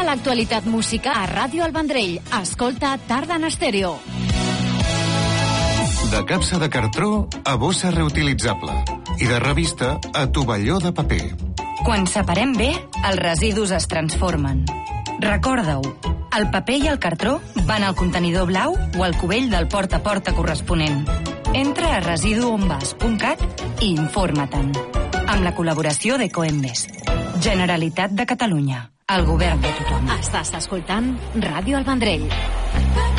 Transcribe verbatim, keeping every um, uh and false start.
l'actualitat musical a Ràdio El Vendrell. Escolta Tarda en Estèreo. De capsa de cartró a bossa reutilitzable i de revista a tovalló de paper. Quan separem bé, els residus es transformen. Recorda-ho, el paper i el cartró van al contenidor blau o al cubell del porta a porta corresponent. Entra a residuonvas punt cat i informa-te'n. Amb la col·laboració de Coembes. Generalitat de Catalunya. El govern de tothom. Estàs escoltant Ràdio El Vendrell.